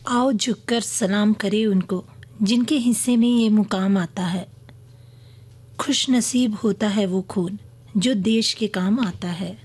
आओ झुककर सलाम करे उनको जिनके हिस्से में ये मुकाम आता है। खुश नसीब होता है वो खून जो देश के काम आता है।